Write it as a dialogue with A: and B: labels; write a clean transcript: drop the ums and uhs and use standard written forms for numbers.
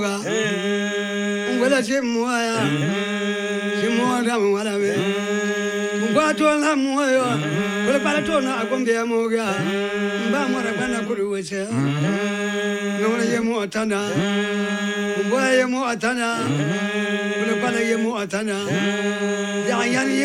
A: Wala Jimoya, Jimoya, wala me. Mbatona moyo, wala palatona agombea moga. Mbamara bana kuruwese. Nona yemo atana. Mbwa yemo atana. Wala pala yemo atana. Ya